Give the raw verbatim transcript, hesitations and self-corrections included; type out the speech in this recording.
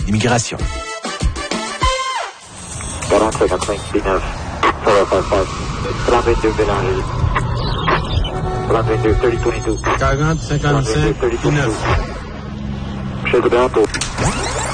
d'immigration. quarante, cinquante-cinq, dix-neuf, four five five, trente-deux, Bélanger, trente-deux, thirty twenty-two, quarante, cinquante-cinq, dix-neuf. Chef de